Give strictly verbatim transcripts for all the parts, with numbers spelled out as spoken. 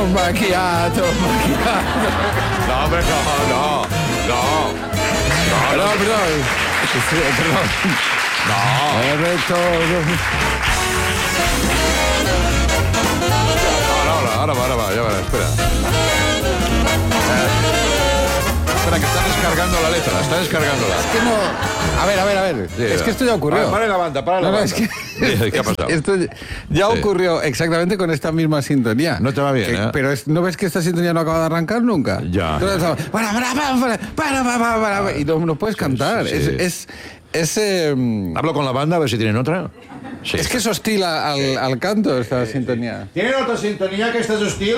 Macchiato, macchiato. No, hombre, no, no, no. No, Perdón, no, perdón. Sí, perdón. no. El resto... Ahora, ahora, ahora va, ahora va, ya va, espera. Eh, espera, que está descargando la letra, está descargándola. Es que no... A ver, a ver, a ver. Sí, es va. que esto ya ocurrió. Ah, para la banda, para la No, no, banda. es que... ¿Qué ha pasado? Esto ya Sí. ocurrió exactamente con esta misma sintonía. No te va bien, Que- ¿eh? Pero es- ¿no ves que esta sintonía no acaba de arrancar nunca? Ya. Entonces, estamos, para, para, para, para, para, para, para, para, y no, no puedes cantar. sí. Es... es, es, eh, Hablo con la banda a ver si tienen otra. Sí. es que es hostil al, al canto esta sintonía. ¿Tienen otra sintonía que esta es hostil?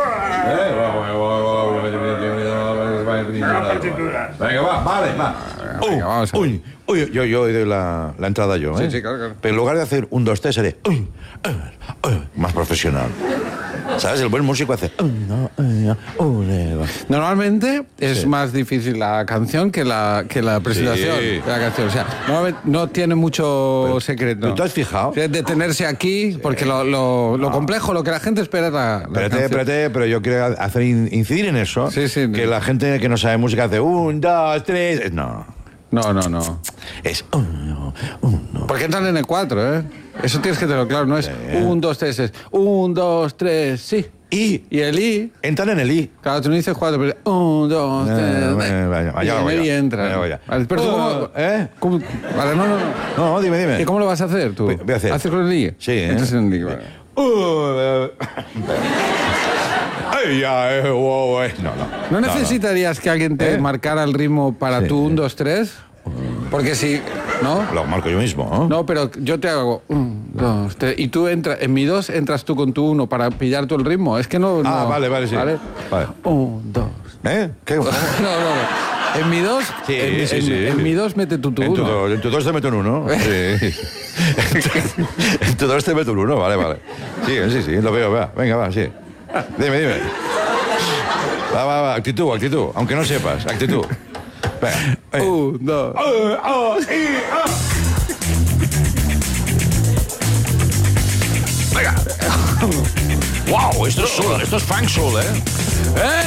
Venga, va, vale, va. Venga, vamos a ver. Uy, uy, yo, yo doy la, la entrada yo, ¿eh? Sí, sí, claro, claro. Pero en lugar de hacer un, dos, tres, haré uy, uy, uy, más profesional. ¿Sabes? El buen músico hace uy, no, uy, no, uy, no. Normalmente es Sí. más difícil la canción que la, que la presentación Sí. de la canción. O sea, normalmente no tiene mucho secreto. ¿pero tú has fijado? O sea, detenerse aquí, porque lo, lo, lo complejo, lo que la gente espera es la, la Espérate, canción. espérate, pero yo quiero hacer in- incidir en eso. Sí, sí. Que la gente que no sabe música hace un, dos, tres. No. No, no, no. Es uno, uno. Porque entran en el cuatro, ¿eh? Eso tienes que tenerlo claro, no es un, dos, tres, es un, dos, tres, sí. Y Y el I, entran en el I. claro, tú no dices cuatro, pero un, dos, tres, Eh, vaya, vaya, y vaya, en el vaya. I entra. Vaya, vaya. Vale, pero tú, ¿cómo, Oh, ¿eh? cómo- Vale, no, no, no. No, dime, dime. ¿Y cómo lo vas a hacer tú? Voy- voy a hacer. ¿Haces con el I? Sí, ¿eh? Entras en el I, vale. Uh, eh, Ay, ya, eh, wow, eh. No, no. ¿No necesitarías que alguien te ¿Eh? marcara el ritmo para Sí. tu un, dos, tres? Porque si... ¿No? Lo marco yo mismo, ¿no? No, pero yo te hago un, dos, tres, y tú entras, en mi dos entras tú con tu uno para pillar tú el ritmo. Es que no... Ah, no, vale, vale, sí. Vale. Un, dos... ¿Eh? ¿Qué? No, no, no. En mi dos, Sí, en, sí, en- sí. en mi dos mete tu tu En tu, uno. do- en tu dos te meto un uno. Sí. En tu dos te meto un uno, vale, vale. Sí, sí, sí, lo veo, va. Venga, va, sí. Dime, dime. Va, va, va, actitud, actitud. Aunque no sepas, actitud. Venga. eh. Un, dos... Oh, oh, sí, oh. Venga. Wow, esto es soul, esto es funk soul, ¿eh? ¡Eh!